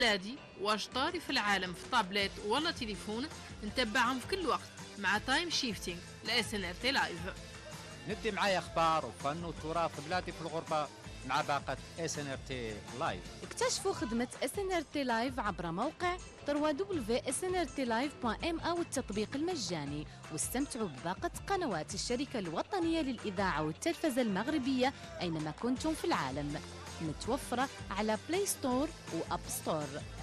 بلادي واش طاري في العالم في طابلت ولا تليفون نتبعهم في كل وقت مع تايم شيفتينج لاس ان ار تي لايف. ندي معايا اخبار وفن وتراث بلادي في الغربه مع باقه اس ان ار تي لايف. اكتشفوا خدمة SNRT لايف عبر موقع www.snrtlive.me أو التطبيق المجاني، واستمتعوا بباقة قنوات الشركة الوطنية للإذاعة والتلفزة المغربية أينما كنتم في العالم، متوفرة على بلاي ستور وأب ستور.